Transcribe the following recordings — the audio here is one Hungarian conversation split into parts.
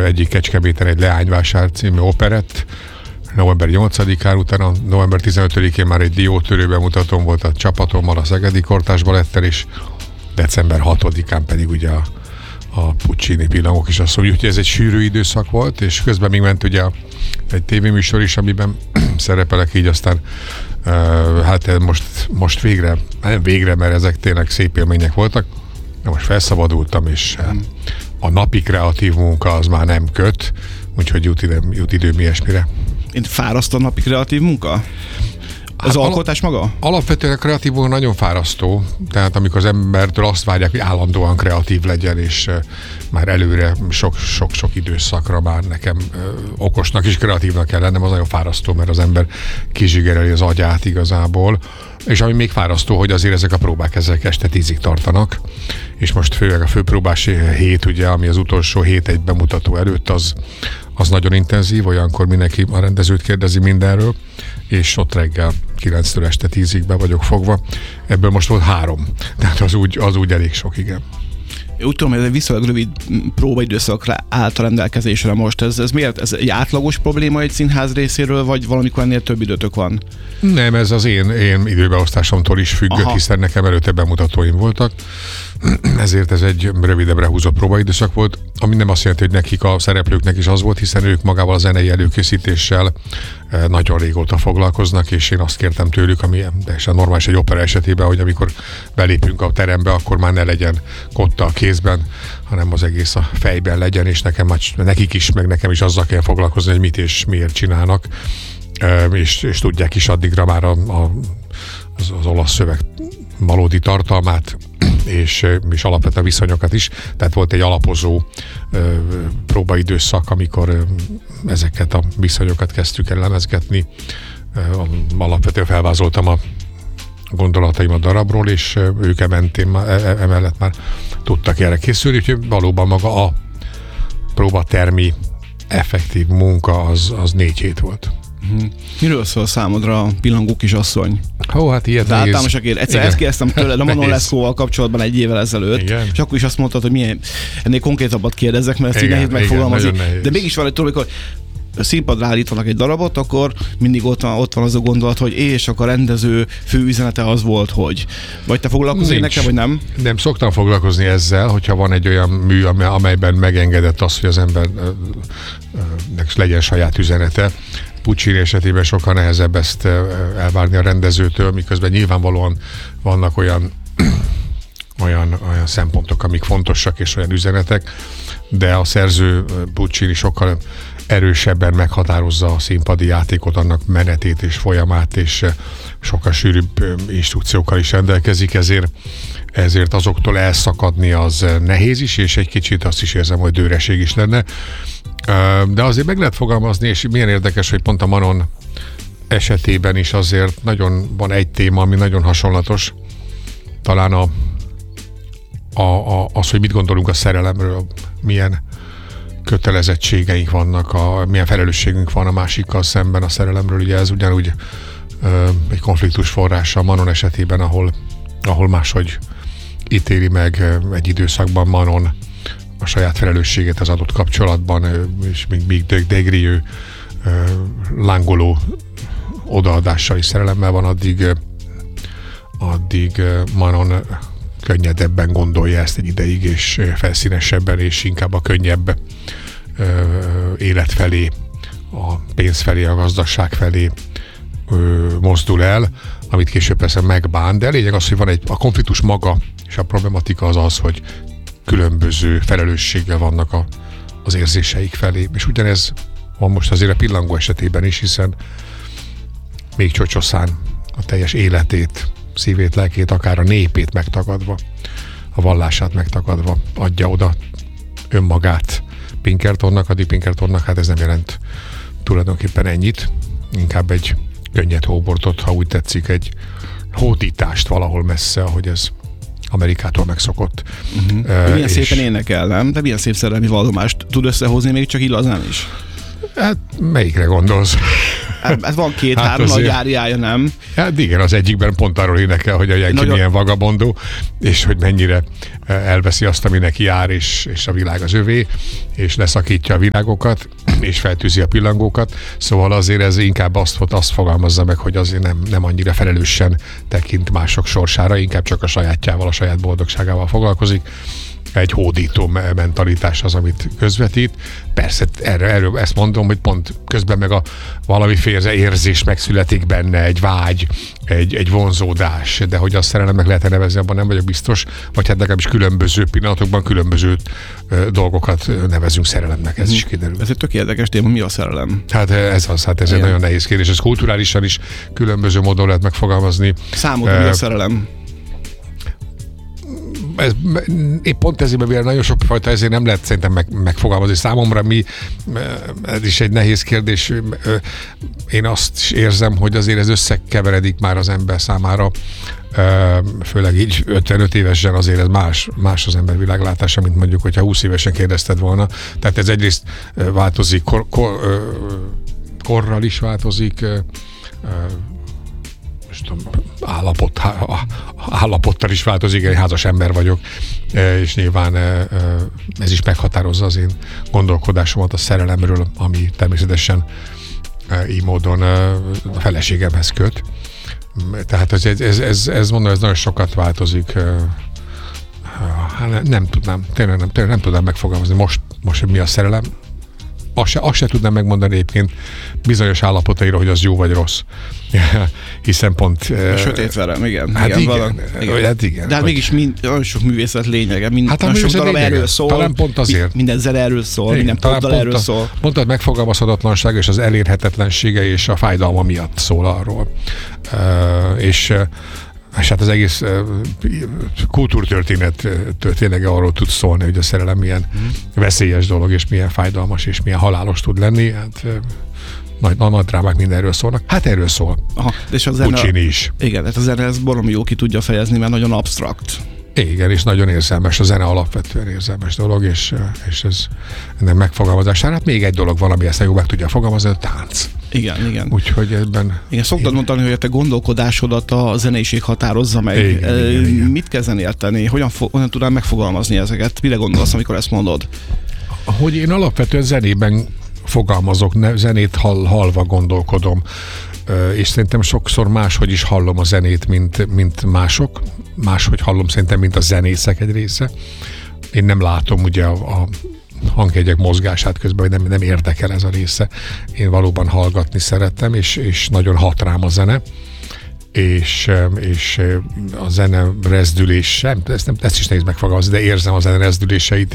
egyik Kecskeméten egy Leányvásár című operett, november 8-án, utána november 15-én már egy diótörő bemutatón volt a csapatommal, a Szegedi Kortárs Balettel, és december 6-án pedig ugye a Puccini Pillangó kisasszony. Úgyhogy ez egy sűrű időszak volt, és közben még ment ugye egy tévéműsor is, amiben szerepelek, így aztán hát most végre, nem végre, mert ezek tényleg szép élmények voltak, de most felszabadultam, és a napi kreatív munka az már nem köt, úgyhogy jut időm ilyesmire. Fáraszt a napi kreatív munka? Az alkotás maga? Alapvetően a kreatív munka nagyon fárasztó, tehát amikor az embertől azt várják, hogy állandóan kreatív legyen, és már előre sok időszakra már nekem okosnak és kreatívnak kell lennem, az nagyon fárasztó, mert az ember kizsigereli az agyát igazából, és ami még fárasztó, hogy azért ezek a próbák este 10-ig tartanak, és most főleg a főpróbás hét, ugye, ami az utolsó hét egy bemutató előtt, az nagyon intenzív, olyankor mindenki a rendezőt kérdezi mindenről, és ott reggel 9-től este 10-ig be vagyok fogva. Ebből most volt 3, tehát az úgy elég sok, igen. Úgy tudom, hogy ez egy viszonylag rövid próbaidőszakra állt a rendelkezésre most. Ez miért? Ez egy átlagos probléma egy színház részéről, vagy valamikor ennél több időtök van? Nem, ez az én időbeosztásomtól is függött, hiszen nekem előtte bemutatóim voltak. Ezért ez egy rövidebbre húzott próbaidőszak volt, ami nem azt jelenti, hogy nekik a szereplőknek is az volt, hiszen ők magával a zenei előkészítéssel nagyon régóta foglalkoznak, és én azt kértem tőlük, ami teljesen normális egy opera esetében, hogy amikor belépünk a terembe, akkor már ne legyen kotta a kézben, hanem az egész a fejben legyen, és nekik is, meg nekem is azzal kell foglalkozni, hogy mit és miért csinálnak, és tudják is addigra már az olasz szöveg valódi tartalmát, és alapvetően viszonyokat is. Tehát volt egy alapozó próbaidőszak, amikor ezeket a viszonyokat kezdtük el lemezgetni. Alapvetően felvázoltam a gondolataim a darabról, és ők emellett már tudtak erre készülni, úgyhogy valóban maga a próbatermi effektív munka az 4 hét volt. Miről szól számodra a Pillangó kisasszony? Hát ilyet nehéz. Általánosak egyszer ezt kérdeztem tőled a Manon Lescaut-val kapcsolatban 1 évvel ezelőtt, igen. És akkor is azt mondtad, hogy milyen, ennél konkrétabbat kérdezzek, mert ezt így nehéz megfogalmazni. De mégis van egy tudom, amikor színpadra állítanak egy darabot, akkor mindig ott van az a gondolat, hogy és akkor a rendező fő üzenete az volt, hogy vagy te foglalkozol nekem, vagy nem? Nem, szoktam foglalkozni ezzel, hogyha van egy olyan mű, amelyben megengedett az, hogy az embernek legyen saját üzenete. Puccini esetében sokkal nehezebb ezt elvárni a rendezőtől, miközben nyilvánvalóan vannak olyan szempontok, amik fontosak, és olyan üzenetek, de a szerző Puccini sokkal erősebben meghatározza a színpadi játékot, annak menetét és folyamát, és sokkal sűrűbb instrukciókkal is rendelkezik, ezért azoktól elszakadni az nehéz is, és egy kicsit azt is érzem, hogy dőreség is lenne. De azért meg lehet fogalmazni, és milyen érdekes, hogy pont a Manon esetében is azért nagyon van egy téma, ami nagyon hasonlatos. Talán az, hogy mit gondolunk a szerelemről, milyen kötelezettségeink vannak, milyen felelősségünk van a másikkal szemben a szerelemről. Ugye ez ugyanúgy egy konfliktus forrása a Manon esetében, ahol máshogy ítéli meg egy időszakban Manon a saját felelősséget az adott kapcsolatban, és még Degri lángoló odaadással és szerelemmel van, addig Manon könnyedebben gondolja ezt egy ideig, és felszínesebben, és inkább a könnyebb élet felé, a pénz felé, a gazdaság felé mozdul el, amit később persze megbán, de lényeg az, hogy van a konfliktus maga, és a problematika az, hogy különböző felelősséggel vannak az érzéseik felé. És ugyanez van most azért a Pillangó esetében is, hiszen még csocsoszán a teljes életét, szívét, lelkét, akár a népét megtagadva, a vallását megtagadva adja oda önmagát Pinkertonnak, addig Pinkertonnak hát ez nem jelent tulajdonképpen ennyit, inkább egy könnyed hóbortot, ha úgy tetszik, egy hódítást valahol messze, ahogy ez Amerikától megszokott. Milyen szépen énekel, nem? De milyen szép szerelmi vallomást tud összehozni, még csak illazán is? Hát melyikre gondolsz? Hát van két-három nagy áriája, nem? Hát igen, az egyikben pont arról énekel, hogy a Yankee milyen vagabondó, és hogy mennyire elveszi azt, ami neki jár, és a világ az övé, és leszakítja a világokat, és feltűzi a pillangókat. Szóval azért ez inkább azt fogalmazza meg, hogy azért nem annyira felelősen tekint mások sorsára, inkább csak a sajátjával, a saját boldogságával foglalkozik. Egy hódító mentalitás az, amit közvetít. Persze erről ezt mondom, hogy pont közben meg valamiféle érzés megszületik benne, egy vágy, egy vonzódás, de hogy azt szerelemnek lehet nevezni, abban nem vagyok biztos, vagy hát legalábbis különböző pillanatokban különböző dolgokat nevezünk szerelemnek, ez is kiderül. Ez egy tök érdekes téma, mi a szerelem? Hát ez egy nagyon nehéz kérdés, ez kulturálisan is különböző módon lehet megfogalmazni. Számodra mi a szerelem? Épp pont ezért, mivel nagyon sok fajta ezért nem lehet szerintem megfogalmazni. Számomra ez is egy nehéz kérdés. Én azt is érzem, hogy azért ez összekeveredik már az ember számára, főleg így 55 évesen azért ez más az ember világlátása, mint mondjuk, hogyha 20 évesen kérdezted volna. Tehát ez egyrészt változik, korral is változik, állapottal is változik, egy házas ember vagyok, és nyilván ez is meghatározza az én gondolkodásomat a szerelemről, ami természetesen így módon a feleségemhez köt. Tehát ez mondom, ez nagyon sokat változik. Nem tudnám, tényleg nem tudnám megfogalmazni most mi a szerelem. Azt se tudnám megmondani egyébként bizonyos állapotaira, hogy az jó vagy rossz. Hiszen pont... A sötét verem, igen. Hát igen. De hát mégis nagyon sok művészet lényege. Hát sok darab erről szól. Talán pont azért. Minden zene erről szól, igen, minden poddal erről szól. Pont a megfogalmazhatatlanság és az elérhetetlensége és a fájdalma miatt szól arról. És hát az egész kultúrtörténet tényleg arról tud szólni, hogy a szerelem milyen veszélyes dolog, és milyen fájdalmas, és milyen halálos tud lenni. Hát nagy drámák mindenről szólnak. Hát erről szól. Aha, és a zene, Puccini is. Igen, hát a zene ez baromi jó ki tudja fejezni, mert nagyon absztrakt. Igen, és nagyon érzelmes. A zene alapvetően érzelmes dolog, és ez ennek megfogalmazására. Hát még egy dolog van, ami ezt jó meg tudja fogalmazni, a tánc. Igen. Úgyhogy ebben... Igen, szoktad mondani, hogy a te gondolkodásodat a zenéség határozza meg. Igen. Mit kezdeni érteni? Hogyan tudnál megfogalmazni ezeket? Mire gondolsz, amikor ezt mondod? Hogy én alapvetően zenében fogalmazok, zenét hallva gondolkodom, és szerintem sokszor máshogy is hallom a zenét, mint mások. Máshogy hallom szerintem, mint a zenészek egy része. Én nem látom ugye a hangjegyek mozgását közben, hogy nem érdekel ez a része. Én valóban hallgatni szerettem, és nagyon hat rám a zene. És a zene rezdülése, ezt is nehéz megfogalmazni, de érzem a zene rezdüléseit,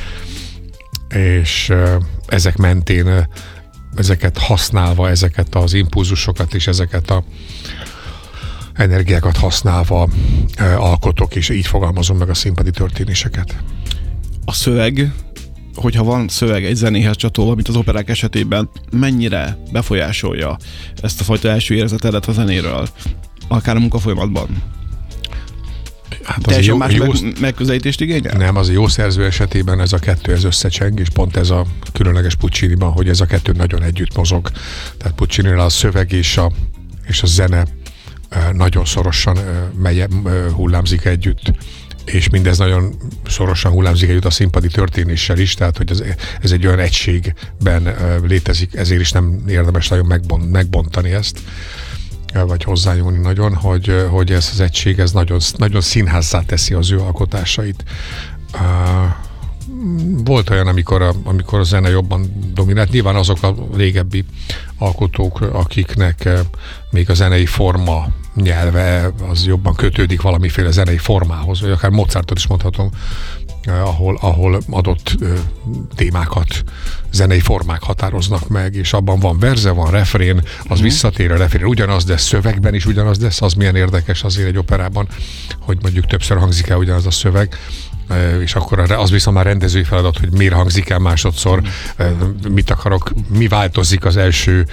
és ezek mentén, ezeket használva, ezeket az impulzusokat és ezeket a energiákat használva alkotok, és így fogalmazom meg a színpadi történéseket. A szöveg, hogyha van szöveg egy zenéhez csatolva, mint az operák esetében, mennyire befolyásolja ezt a fajta első érzetedet a zenéről, akár a munkafolyamatban? Hát teljesen más megközelítést igényel? Nem, az jó szerző esetében ez a kettő ez összecseng, és pont ez a különleges Pucciniban, hogy ez a kettő nagyon együtt mozog. Tehát Puccinira a szöveg és a zene nagyon szorosan hullámzik együtt, és mindez nagyon szorosan hullámzik együtt a színpadi történéssel is, tehát hogy ez egy olyan egységben létezik, ezért is nem érdemes nagyon megbontani ezt, vagy hozzányúlni nagyon, hogy ez az egység, ez nagyon, nagyon színházzá teszi az ő alkotásait. Volt olyan, amikor a zene jobban dominált. Nyilván azok a régebbi alkotók, akiknek még a zenei forma nyelve az jobban kötődik valamiféle zenei formához, vagy akár Mozartot is mondhatom, ahol adott témákat, zenei formák határoznak meg, és abban van verze, van refrén, az visszatér a refrén, ugyanaz, de szövegben is ugyanaz lesz, az milyen érdekes azért egy operában, hogy mondjuk többször hangzik el ugyanaz a szöveg, és akkor az viszont már rendezői feladat, hogy miért hangzik el másodszor, mit akarok, mi változik az első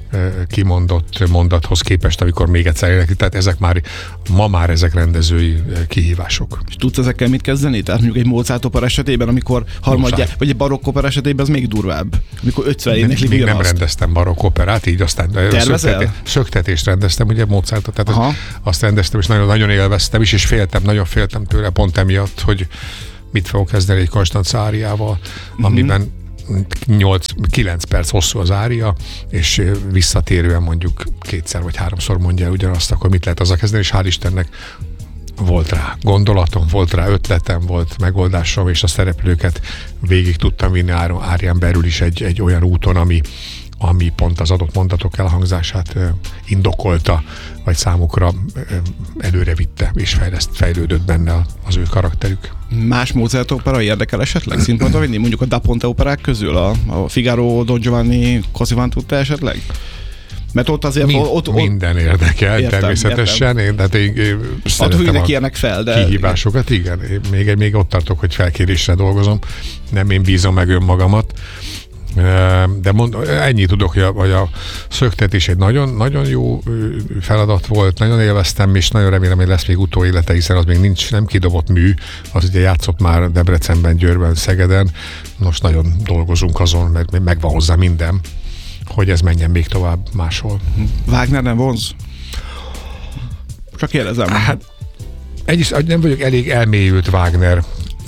kimondott mondathoz képest, amikor még egyszer énekli. Tehát ezek már ezek rendezői kihívások. És tudsz ezekkel mit kezdeni? Tehát mondjuk egy Mozart opera esetében, amikor harmadjára, vagy egy barokk opera esetében, az még durvább. Amikor 50 énekli még nem rendeztem barokk operát, így aztán szöktetést rendeztem, ugye Mozartot, tehát azt rendeztem, és nagyon élveztem is, és nagyon féltem tőle pont emiatt, hogy mit fogok kezdeni egy Constanza áriával, amiben 9 perc hosszú az ária, és visszatérően mondjuk 2 vagy 3-szor mondja el ugyanazt, akkor mit lehet azzal kezdeni, és hál' Istennek volt rá gondolatom, volt rá ötletem, volt megoldásom, és a szereplőket végig tudtam vinni árián belül is egy olyan úton, ami pont az adott mondatok elhangzását indokolta, vagy számukra előre vitte, és fejlődött benne az ő karakterük. Más Mozart opera érdekel esetleg színpadra vinni? Mondjuk a Da Ponte operák közül? A Figaro, Don Giovanni, Così fan tutte esetleg? Mert ott azért... Minden érdekel, természetesen. Én attól, hogy kérnek fel, de... Kihívásokat, igen. Még ott tartok, hogy felkérésre dolgozom. Nem én bízom meg önmagamat. De ennyit tudok, hogy a szöktetés egy nagyon, nagyon jó feladat volt, nagyon élveztem, és nagyon remélem, hogy lesz még utóélete, hiszen az még nem kidobott mű, az ugye játszott már Debrecenben, Győrben, Szegeden, most nagyon dolgozunk azon, mert megvan hozzá minden, hogy ez menjen még tovább máshol. Wagner nem vonz? Csak kérdezem. Hát, nem vagyok elég elmélyült Wagner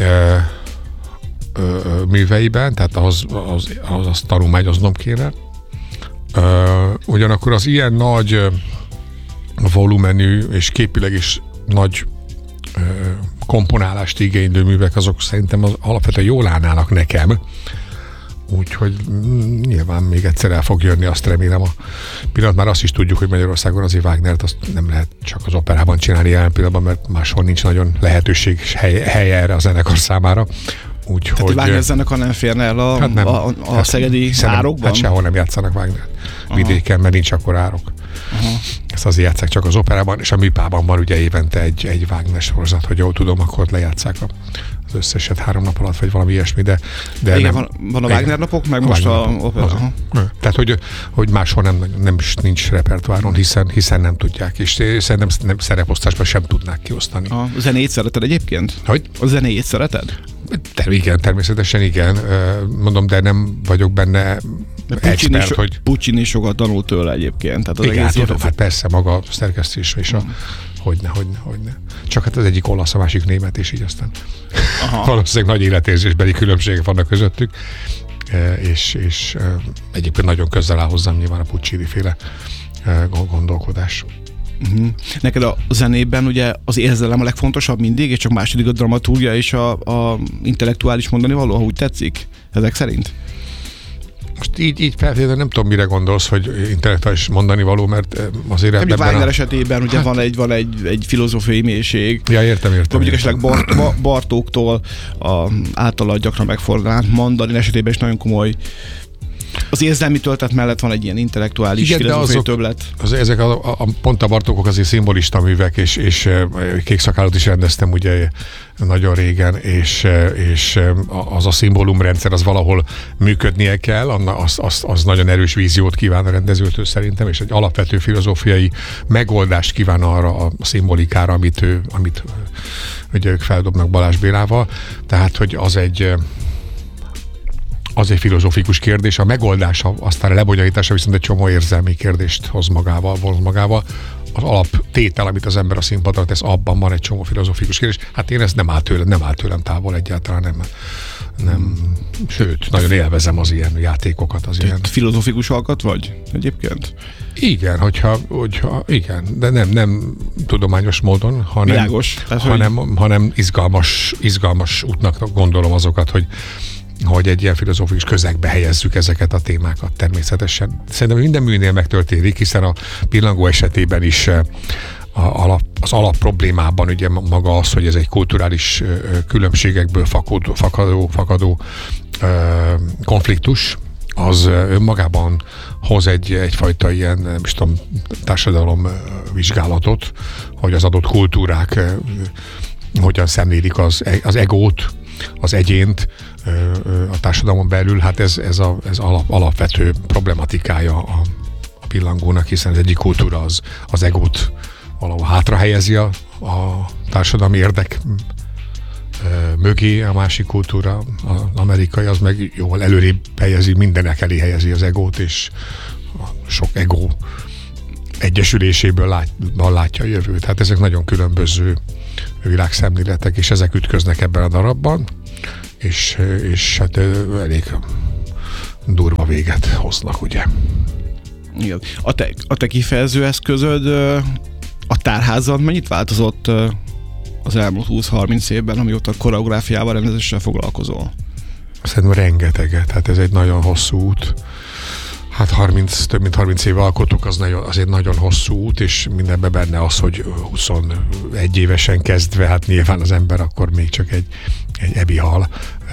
műveiben, tehát ahhoz azt tanulmányoznom kéne. Ugyanakkor az ilyen nagy volumenű és képileg is nagy komponálást igénylő művek, azok szerintem alapvetően jól állnának nekem. Úgyhogy nyilván még egyszer el fog jönni, azt remélem. A pillanat már azt is tudjuk, hogy Magyarországon azért Wagnert azt nem lehet csak az operában csinálni jelen pillanatban, mert máshol nincs nagyon lehetőség és helye erre a zenekar számára. Tehát a Wagner zenekar nem férne el a szegedi árokban? Hát sehol nem játszanak Wagner vidéken, mert nincs akkor árok. Ezt azért játsszák csak az operában, és a műpában van ugye évente egy Wagner sorozat, hogy jól tudom, akkor lejátszák az összeset 3 nap alatt, vagy valami ilyesmi, de igen, nem, van a Wagner napok, meg most a opera. Tehát, hogy máshol nincs repertoáron, hiszen nem tudják, és szerintem nem szereposztásban sem tudnák kiosztani. A zenéjét szereted egyébként? Hogy? A zenéjét szereted? Igen, természetesen igen. Mondom, de nem vagyok benne expert, hogy... Puccini sokat tanult tőle egyébként. Tehát az igen, tudom, hát persze, maga a szerkesztés és hogyne. Csak hát az egyik olasz, a másik német, és így aztán valószínűleg nagy életérzésbeli különbségek vannak közöttük, és egyébként nagyon közel áll hozzám nyilván a Puccini-féle gondolkodás. Neked a zenében ugye az érzelem a legfontosabb mindig, és csak második a dramaturgia és a intellektuális mondani való, ha úgy tetszik, ezek szerint? Most így feltétlenül nem tudom, mire gondolsz, hogy intellektuális mondani való, mert azért ebben Wagner esetében ugye van egy filozófiai mélység. Ja, értem. Mondjuk esetleg Bartóktól általa gyakran megfordulált Mandarin esetében is nagyon komoly. Az érzelmi töltet mellett van egy ilyen intellektuális filozófiai többlet. Ezek pont a Bartókok azért szimbolista művek, és Kékszakálót is rendeztem ugye nagyon régen, és az a szimbólumrendszer az valahol működnie kell, az nagyon erős víziót kíván a rendezőtől szerintem, és egy alapvető filozófiai megoldást kíván arra a szimbolikára, amit ugye ők feldobnak Balázs Bélával. Tehát, hogy az egy filozófikus kérdés, a megoldása, aztán a lebonyolítása viszont egy csomó érzelmi kérdést vonz magával. Az alaptétel, amit az ember a színpadra tesz, abban van egy csomó filozófikus kérdés. Hát én ezt nem áll tőlem távol egyáltalán, nem. Sőt, nagyon élvezem az ilyen játékokat. Ilyen. Filozófikus alkat vagy egyébként? Igen, hogyha igen, de nem tudományos módon, hanem izgalmas útnak gondolom azokat, hogy egy ilyen filozófikus közegbe helyezzük ezeket a témákat természetesen. Szerintem minden műnél megtörténik, hiszen a Pillangó esetében is az alap problémában ugye maga az, hogy ez egy kulturális különbségekből fakadó konfliktus, az önmagában hoz egyfajta ilyen, nem is tudom, társadalomvizsgálatot, hogy az adott kultúrák hogyan szemlélik az egót, az egyént a társadalmon belül, hát ez alapvető problematikája a pillangónak, hiszen az egyik kultúra az egót valahol hátra helyezi a társadalmi érdek mögé, a másik kultúra, az amerikai, az meg jól előrébb helyezi, mindenek elé helyezi az egót, és a sok ego egyesüléséből látja a jövőt. Hát ezek nagyon különböző világszemléletek, és ezek ütköznek ebben a darabban, és hát elég durva véget hoznak, ugye. Igen. A te kifejező eszközöd, a tárházad mennyit változott az elmúlt 20-30 évben, amióta koreográfiával, rendezéssel foglalkozol? Szerintem rengeteget, hát ez egy nagyon hosszú út. Hát több mint 30 éve alkotok, az egy nagyon hosszú út, és mindenben benne az, hogy 21 évesen kezdve, hát nyilván az ember akkor még csak egy ebihal,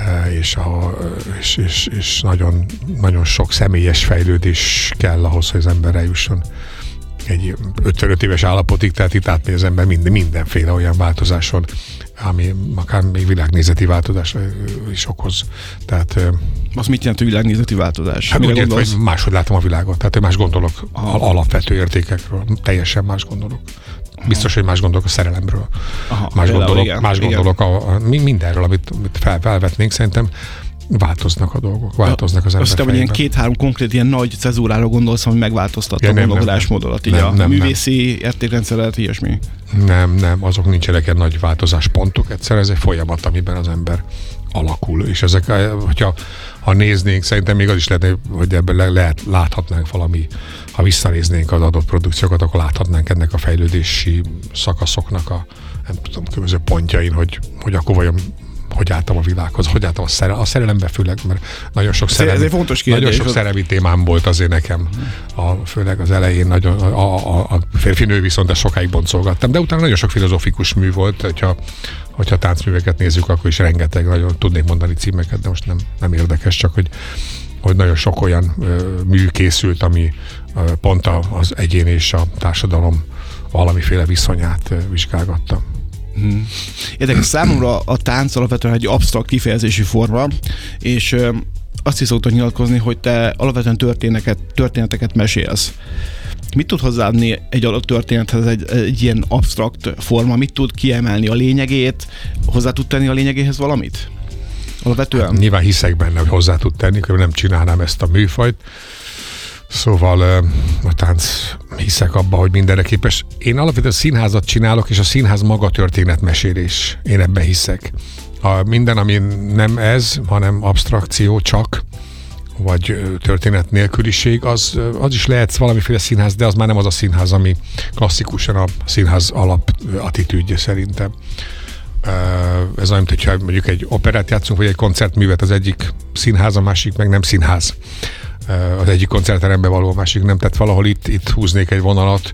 és nagyon, nagyon sok személyes fejlődés kell ahhoz, hogy az ember eljusson egy 55 éves állapotig, tehát itt átmegy az ember mindenféle olyan változáson, ami akár még világnézeti változás is okoz. Tehát, az mit jelent, hogy világnézeti változás? Hát úgy értem, hogy máshogy látom a világot. Tehát más gondolok alapvető értékekről. Teljesen más gondolok. Biztos, hogy más gondolok a szerelemről. Más gondolok mindenről, amit felvetnénk. Szerintem változnak a dolgok, változnak az ember fejében. Azt hiszem, hogy ilyen 2-3 konkrét ilyen nagy cezúrára gondolsz, hogy megváltoztatta a gondolkodásmódodat, így a művészi értékrendszeret, ilyesmi? Nem, azok nincsenek ilyen nagy változáspontok. Egyszer ez egy folyamat, amiben az ember alakul, és ezek, ha néznénk, szerintem még az is lehet, hogy ebben láthatnánk valami, ha visszanéznénk az adott produkciókat, akkor láthatnánk ennek a fejlődési szakaszoknak a, nem tudom, különböző pontjain, hogy akkor vajon hogy álltam a világhoz, hogy álltam a szerelembe, főleg, mert nagyon sok szerelmi témám volt azért nekem, főleg az elején nagyon, a férfi-nő viszont ezt sokáig boncolgattam, de utána nagyon sok filozófikus mű volt, hogyha táncműveket nézzük, akkor is rengeteg, nagyon tudnék mondani címeket, de most nem érdekes, csak hogy nagyon sok olyan mű készült, ami pont az egyén és a társadalom valamiféle viszonyát vizsgálgatta. Érdekes, számomra a tánc alapvetően egy absztrakt kifejezési forma, és azt is szoktam nyilatkozni, hogy te alapvetően történeteket mesélsz. Mit tud hozzáadni egy adott történethez egy ilyen absztrakt forma? Mit tud kiemelni a lényegét? Hozzá tud tenni a lényegéhez valamit? Alapvetően? Hát, nyilván hiszek benne, hogy hozzá tud tenni, hogy nem csinálnám ezt a műfajt. Szóval a tánc, hiszek abba, hogy mindenre képes. Én alapvetően színházat csinálok, és a színház maga történetmesélés. Én ebben hiszek. Minden, ami nem ez, hanem abstrakció csak, vagy történet nélküliség, az is lehet valamiféle színház, de az már nem az a színház, ami klasszikusan a színház alap attitűdje szerintem. Ez olyan, hogyha mondjuk egy operát játszunk, vagy egy koncertművet, az egyik színház, a másik meg nem színház. Az egyik koncertterembe való, a másik nem, tehát valahol itt húznék egy vonalat.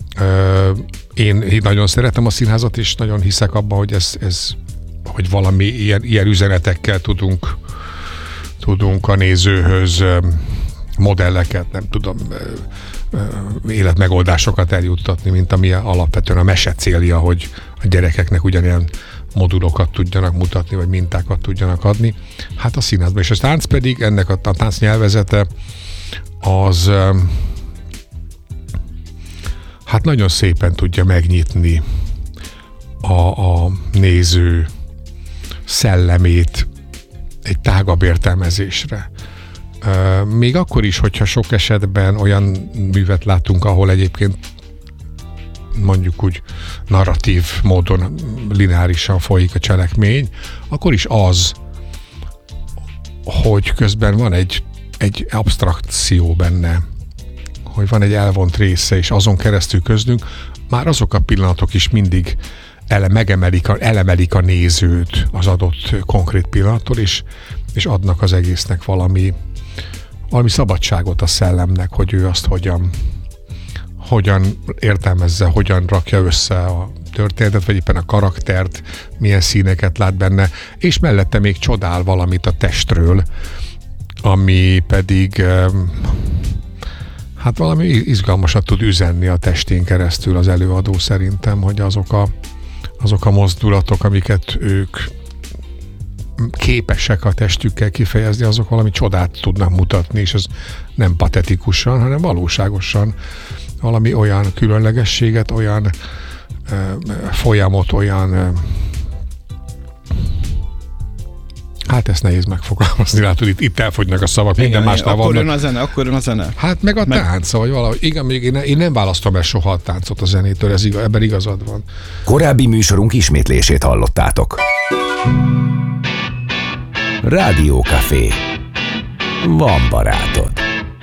Én nagyon szeretem a színházat, és nagyon hiszek abban, hogy hogy valami ilyen üzenetekkel tudunk a nézőhöz modelleket, nem tudom, életmegoldásokat eljuttatni, mint ami alapvetően a mese célja, hogy a gyerekeknek ugyanilyen modulokat tudjanak mutatni, vagy mintákat tudjanak adni. Hát a színházban. És a tánc pedig, ennek a tánc nyelvezete az hát nagyon szépen tudja megnyitni a néző szellemét egy tágabb értelmezésre. Még akkor is, hogyha sok esetben olyan művet látunk, ahol egyébként mondjuk úgy narratív módon lineárisan folyik a cselekmény, akkor is az, hogy közben van egy abstrakció benne, hogy van egy elvont része, és azon keresztül közlünk, már azok a pillanatok is mindig elemelik a nézőt az adott konkrét pillanattól, és adnak az egésznek valami szabadságot a szellemnek, hogy ő azt hogyan értelmezze, hogyan rakja össze a történetet, vagy éppen a karaktert, milyen színeket lát benne, és mellette még csodál valamit a testről, ami pedig hát valami izgalmasat tud üzenni a testén keresztül az előadó szerintem, hogy azok a mozdulatok, amiket ők képesek a testükkel kifejezni, azok valami csodát tudnak mutatni, és ez nem patetikusan, hanem valóságosan valami olyan különlegességet, olyan folyamot, olyan hát ezt nehéz megfogalmazni, látod, itt elfogynak a szavak, minden másnál vannak. Akkor jön a zene. Hát meg a tánc, vagy valahogy. Igen, még én nem választom el soha a táncot a zenétől, ebben igazad van. Korábbi műsorunk ismétlését hallottátok. Rádió Café. Van barátod.